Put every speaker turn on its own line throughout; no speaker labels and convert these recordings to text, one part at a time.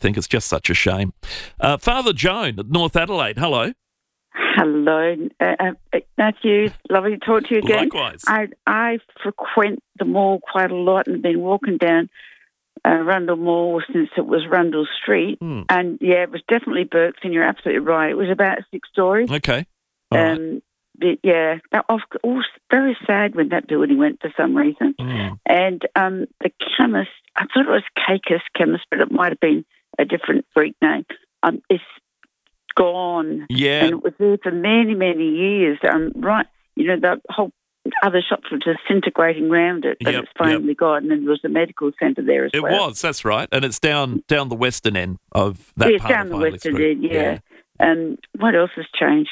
think. It's just such a shame. Father Joan at North Adelaide, hello.
Hello, Matthew. Lovely to talk to you again.
Likewise.
I frequent the mall quite a lot and been walking down Rundle Mall since it was Rundle Street. And, yeah, it was definitely Burke's, and you're absolutely right. It was about 6 stories.
Okay. All right.
But, yeah, that was very sad when that building went for some reason. And the chemist, I thought it was Cacus Chemist, but it might have been a different Greek name. It's gone.
Yeah.
And it was there for many, many years. Right, the whole other shops were disintegrating around it, but it's finally gone. And there was a medical centre there as well.
It was, that's right. And it's down the western end of that part
down
of
the
Harley
western
Street.
end, yeah. What else has changed?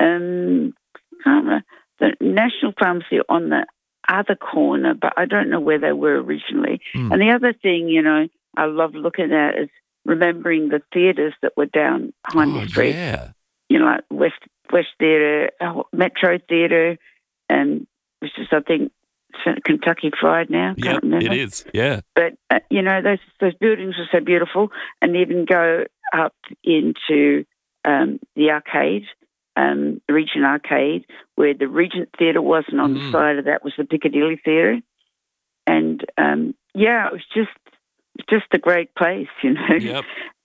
Can't remember. The National Pharmacy on the other corner, but I don't know where they were originally. And the other thing, I love looking at is remembering the theatres that were down Harley Street.
Yeah.
Like West Theatre, Metro Theatre, and which is, I think, Kentucky Fried now. Can't remember.
It is, yeah.
But, those buildings were so beautiful, and even go up into the arcade, the Regent Arcade, where the Regent Theatre was, and on the side of that was the Piccadilly Theatre. And, it was just a great place,
Yep.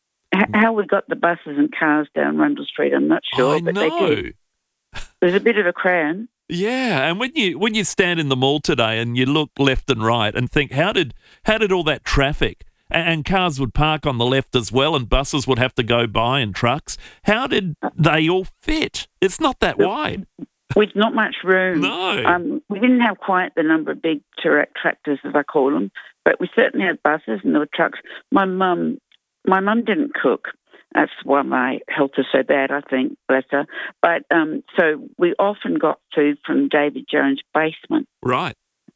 How we got the buses and cars down Rundle Street, I'm not sure, but they did. There's a bit of a crowd.
Yeah, and when you stand in the mall today and you look left and right and think, how did all that traffic and cars would park on the left as well, and buses would have to go by, and trucks, how did they all fit? It's not that wide.
With not much room.
No.
We didn't have quite the number of big tractors, as I call them, but we certainly had buses and there were trucks. My mum didn't cook. That's why my health is so bad, I think, bless her. But so we often got food from David Jones' basement.
Right.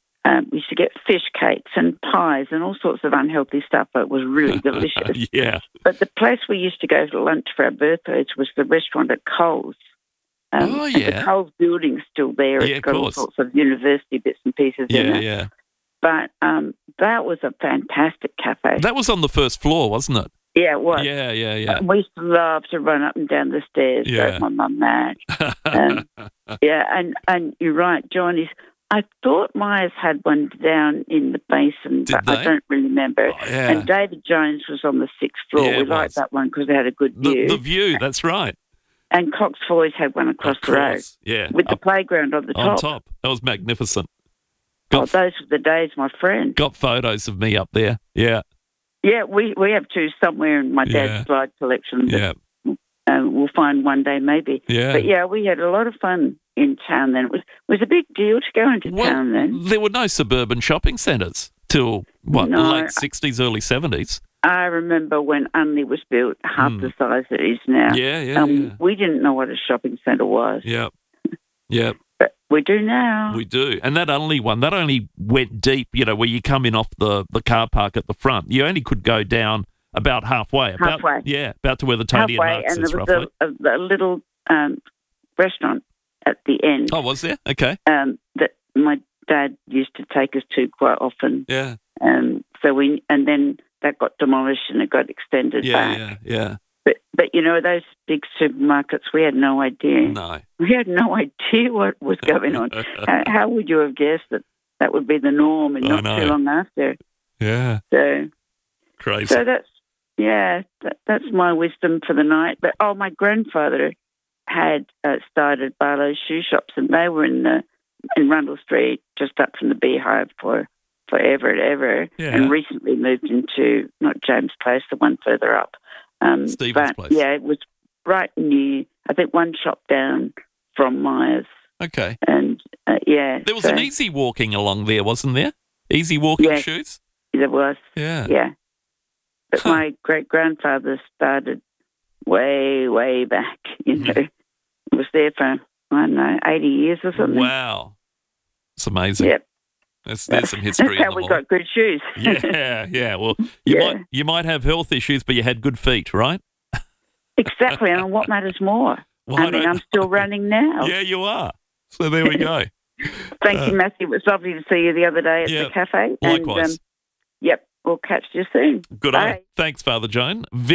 We used to get fish cakes and pies and all sorts of unhealthy stuff, but it was really delicious.
Yeah.
But the place we used to go to lunch for our birthdays was the restaurant at Coles. And the Coles building's still there. It's got all sorts of university bits and pieces in it.
Yeah.
But that was a fantastic cafe.
That was on the first floor, wasn't it?
Yeah, it was.
Yeah.
We used to love to run up and down the stairs. Drove my mum mad. And you're right, John. I thought Myers had one down in the basin, but I don't really remember.
Oh, yeah.
And David Jones was on the 6th floor.
Yeah,
we liked that one because it had a good view.
The view, that's right.
And Cox Foy's had one across the road.
Yeah.
With the playground on the top.
On top. That was magnificent.
Those were the days, my friend.
Got photos of me up there. Yeah.
Yeah, we have two somewhere in my dad's slide collection.
Yeah.
We'll find one day maybe.
Yeah.
But, we had a lot of fun in town then. It was a big deal to go into town then.
There were no suburban shopping centres till, late 60s, early 70s?
I remember when Unley was built, half the size it is now.
Yeah.
We didn't know what a shopping centre was.
Yeah.
But we do now.
We do. And that only went deep, where you come in off the car park at the front. You only could go down about halfway. About to where the Tony and Marks is, roughly.
And there was a little restaurant at the end.
Oh, was there? Okay.
That my dad used to take us to quite often.
Yeah.
And then that got demolished and it got extended back.
Yeah.
But those big supermarkets, we had no idea.
No.
We had no idea what was going on. How would you have guessed that would be the norm and not too long after?
Yeah.
So
crazy.
So that's my wisdom for the night. But my grandfather had started Barlow's shoe shops, and they were in Rundle Street, just up from the Beehive for forever and ever. Yeah. And recently moved into not James Place, the one further up.
Stephen's Place.
Yeah, it was right near, I think, one shop down from Myers.
Okay.
And,
there was an easy walking along there, wasn't there? Easy walking shoes?
There was.
Yeah.
Yeah. But my great-grandfather started way, way back, It was there for, I don't know, 80 years or something.
Wow. It's amazing.
Yep.
There's some history.
That's how we got good shoes.
Yeah. Well, you might have health issues, but you had good feet, right?
Exactly. And what matters more? I'm still running now.
Yeah, you are. So there we go.
Thank you, Matthew. It was lovely to see you the other day at the cafe.
Likewise.
And, we'll catch you soon.
Good
Bye.
on. Thanks, Father Joan.